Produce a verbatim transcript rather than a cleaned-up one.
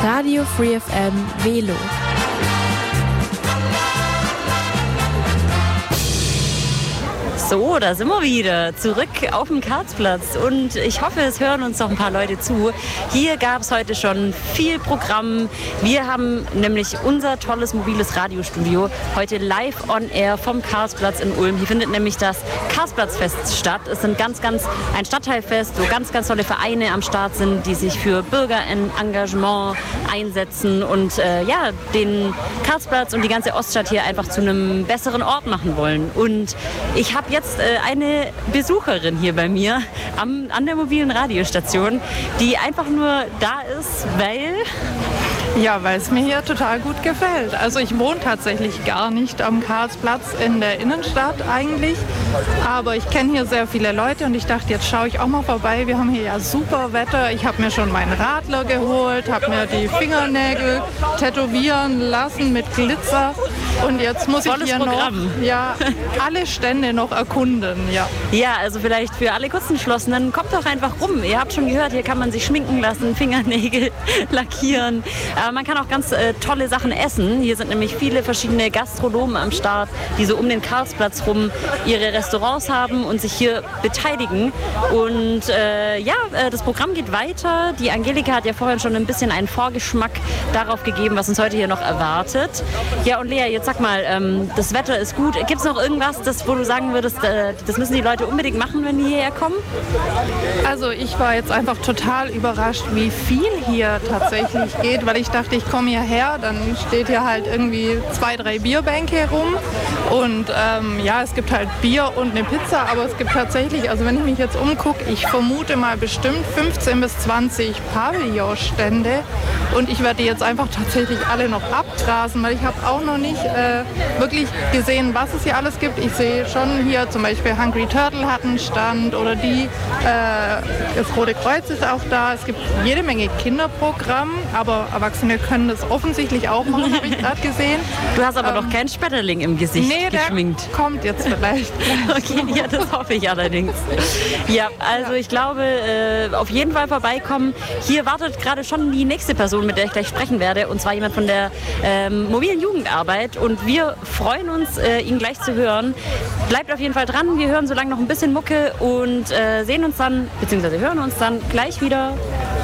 Radio Free F M Velo. So, da sind wir wieder, zurück auf dem Karlsplatz und ich hoffe, es hören uns noch ein paar Leute zu. Hier gab es heute schon viel Programm. Wir haben nämlich unser tolles mobiles Radiostudio heute live on air vom Karlsplatz in Ulm. Hier findet nämlich das Karlsplatzfest statt. Es sind ganz, ganz ein Stadtteilfest, wo ganz, ganz tolle Vereine am Start sind, die sich für Bürgerengagement einsetzen und äh, ja, den Karlsplatz und die ganze Oststadt hier einfach zu einem besseren Ort machen wollen. Und ich habe jetzt äh, eine Besucherin hier bei mir am, an der mobilen Radiostation, die einfach nur da ist, weil... Ja, weil es mir hier total gut gefällt. Also ich wohne tatsächlich gar nicht am Karlsplatz in der Innenstadt eigentlich, aber ich kenne hier sehr viele Leute und ich dachte, jetzt schaue ich auch mal vorbei. Wir haben hier ja super Wetter. Ich habe mir schon meinen Radler geholt, habe mir die Fingernägel tätowieren lassen mit Glitzer und jetzt muss Tolles ich hier Programm. noch ja, alle Stände noch erkunden. Ja. ja, also vielleicht für alle Kurzentschlossenen, kommt doch einfach rum. Ihr habt schon gehört, hier kann man sich schminken lassen, Fingernägel lackieren. Aber man kann auch ganz äh, tolle Sachen essen. Hier sind nämlich viele verschiedene Gastronomen am Start, die so um den Karlsplatz rum ihre Restaurants haben und sich hier beteiligen. Und äh, ja, äh, das Programm geht weiter. Die Angelika hat ja vorhin schon ein bisschen einen Vorgeschmack darauf gegeben, was uns heute hier noch erwartet. Ja, und Lea, jetzt sag mal, ähm, das Wetter ist gut. Gibt es noch irgendwas, das, wo du sagen würdest, äh, das müssen die Leute unbedingt machen, wenn die hierher kommen? Also ich war jetzt einfach total überrascht, wie viel hier tatsächlich geht, weil ich dachte, ich komme hierher, dann steht hier halt irgendwie zwei, drei Bierbänke rum und ähm, ja, es gibt halt Bier und eine Pizza, aber es gibt tatsächlich, also wenn ich mich jetzt umgucke, ich vermute mal bestimmt fünfzehn bis zwanzig Pavillonstände und ich werde die jetzt einfach tatsächlich alle noch abgrasen, weil ich habe auch noch nicht äh, wirklich gesehen, was es hier alles gibt. Ich sehe schon hier zum Beispiel Hungry Turtle hat einen Stand oder die, äh, das Rote Kreuz ist auch da. Es gibt jede Menge Kinderprogramm, aber Erwachsene können das offensichtlich auch machen, habe ich gerade gesehen. Du hast aber ähm, doch keinen Schmetterling im Gesicht nee, geschminkt. Der kommt jetzt vielleicht. Okay, ja, das hoffe ich allerdings. Ja, also ich glaube, äh, auf jeden Fall vorbeikommen. Hier wartet gerade schon die nächste Person, mit der ich gleich sprechen werde, und zwar jemand von der ähm, mobilen Jugendarbeit. Und wir freuen uns, äh, ihn gleich zu hören. Bleibt auf jeden Fall dran. Wir hören so lange noch ein bisschen Mucke und äh, sehen uns dann, beziehungsweise hören uns dann gleich wieder.